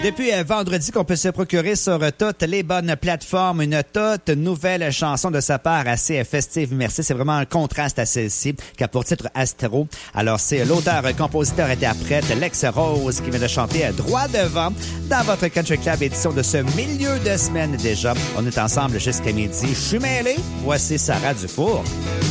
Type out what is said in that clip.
Depuis vendredi qu'on peut se procurer sur toutes les bonnes plateformes une toute nouvelle chanson de sa part assez festive. Merci, c'est vraiment un contraste à celle-ci qui a pour titre Astro. Alors c'est l'auteur, compositeur, interprète Lex Rose qui vient de chanter droit devant dans votre Country Club édition de ce milieu de semaine déjà. On est ensemble jusqu'à midi. Je suis mêlé. Voici Sarah Dufour.